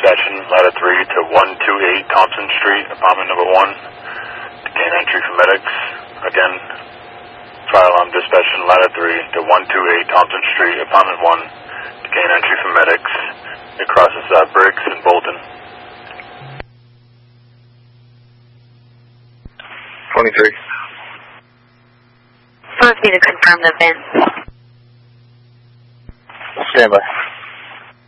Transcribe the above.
dispatching ladder 3 to 128 Thompson Street, apartment number 1, to gain entry for medics. Again, fire alarm dispatching ladder 3 to 128 Thompson Street, apartment 1, to gain entry for medics. It crosses Briggs and Bolton. 23. Supposed me to confirm the VIN. Stand by.